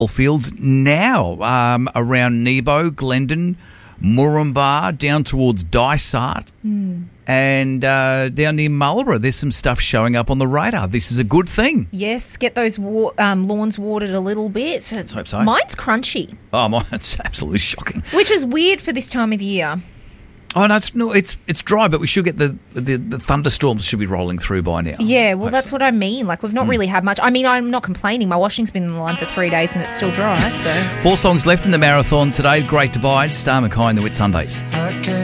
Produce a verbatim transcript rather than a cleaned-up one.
fields now um, around Nebo, Glendon, Moranbah, down towards Dysart. Mm. And uh, down near Marlborough, there's some stuff showing up on the radar. This is a good thing. Yes, get those wa- um, lawns watered a little bit. Let's hope so. Mine's crunchy. Oh, my, it's absolutely shocking. Which is weird for this time of year. Oh, no, it's no, it's it's dry, but we should get the, the, the thunderstorms should be rolling through by now. Yeah, well, that's what I mean. Like, we've not mm. really had much. I mean, I'm not complaining. My washing's been in the line for three days and it's still dry, so. Four songs left in the marathon today. Great Divide, Star Mackay and the Whitsundays.